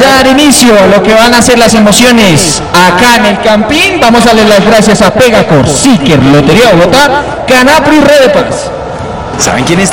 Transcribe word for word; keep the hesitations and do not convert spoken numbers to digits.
dar inicio a lo que van a ser las emociones acá en el Campín. Vamos a darle las gracias a Pegacor, Seeker, Lotería Bogotá, Canapri y Red de Paz. ¿Saben quién es?